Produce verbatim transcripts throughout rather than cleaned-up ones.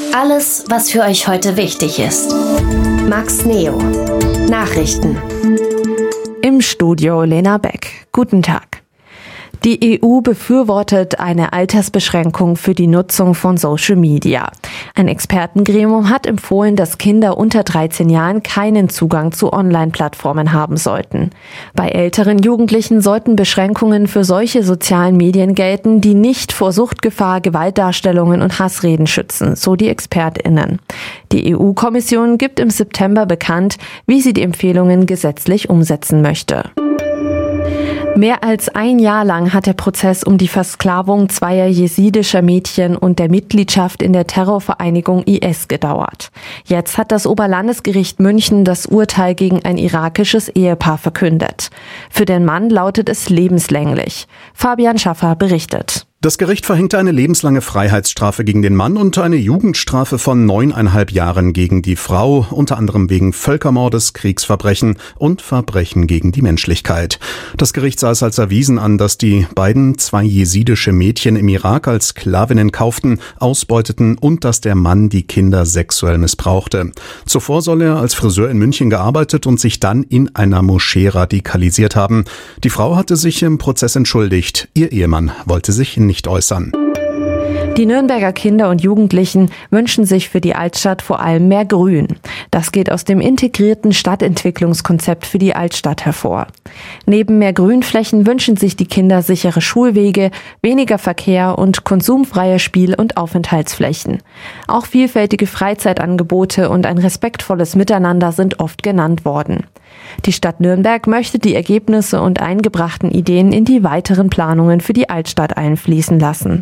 Alles, was für euch heute wichtig ist. Max Neo. Nachrichten. Im Studio Lena Beck. Guten Tag. Die E U befürwortet eine Altersbeschränkung für die Nutzung von Social Media. Ein Expertengremium hat empfohlen, dass Kinder unter dreizehn Jahren keinen Zugang zu Online-Plattformen haben sollten. Bei älteren Jugendlichen sollten Beschränkungen für solche sozialen Medien gelten, die nicht vor Suchtgefahr, Gewaltdarstellungen und Hassreden schützen, so die ExpertInnen. Die E U-Kommission gibt im September bekannt, wie sie die Empfehlungen gesetzlich umsetzen möchte. Mehr als ein Jahr lang hat der Prozess um die Versklavung zweier jesidischer Mädchen und der Mitgliedschaft in der Terrorvereinigung I S gedauert. Jetzt hat das Oberlandesgericht München das Urteil gegen ein irakisches Ehepaar verkündet. Für den Mann lautet es lebenslänglich. Fabian Schaffer berichtet. Das Gericht verhängte eine lebenslange Freiheitsstrafe gegen den Mann und eine Jugendstrafe von neuneinhalb Jahren gegen die Frau, unter anderem wegen Völkermordes, Kriegsverbrechen und Verbrechen gegen die Menschlichkeit. Das Gericht sah es als erwiesen an, dass die beiden zwei jesidische Mädchen im Irak als Sklavinnen kauften, ausbeuteten und dass der Mann die Kinder sexuell missbrauchte. Zuvor soll er als Friseur in München gearbeitet und sich dann in einer Moschee radikalisiert haben. Die Frau hatte sich im Prozess entschuldigt. Ihr Ehemann wollte sich nicht äußern. Die Nürnberger Kinder und Jugendlichen wünschen sich für die Altstadt vor allem mehr Grün. Das geht aus dem integrierten Stadtentwicklungskonzept für die Altstadt hervor. Neben mehr Grünflächen wünschen sich die Kinder sichere Schulwege, weniger Verkehr und konsumfreie Spiel- und Aufenthaltsflächen. Auch vielfältige Freizeitangebote und ein respektvolles Miteinander sind oft genannt worden. Die Stadt Nürnberg möchte die Ergebnisse und eingebrachten Ideen in die weiteren Planungen für die Altstadt einfließen lassen.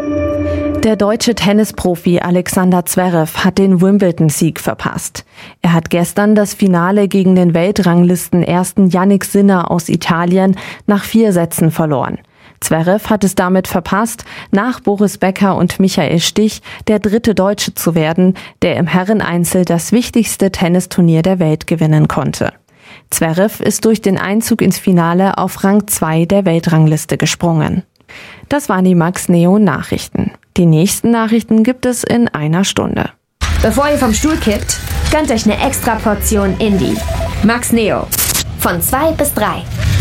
Der deutsche Tennisprofi Alexander Zverev hat den Wimbledon-Sieg verpasst. Er hat gestern das Finale gegen den Weltranglisten-ersten Jannik Sinner aus Italien nach vier Sätzen verloren. Zverev hat es damit verpasst, nach Boris Becker und Michael Stich der dritte Deutsche zu werden, der im Herreneinzel das wichtigste Tennisturnier der Welt gewinnen konnte. Zverev ist durch den Einzug ins Finale auf Rang zwei der Weltrangliste gesprungen. Das waren die Max Neo Nachrichten. Die nächsten Nachrichten gibt es in einer Stunde. Bevor ihr vom Stuhl kippt, gönnt euch eine extra Portion Indie. Max Neo. Von zwei bis drei.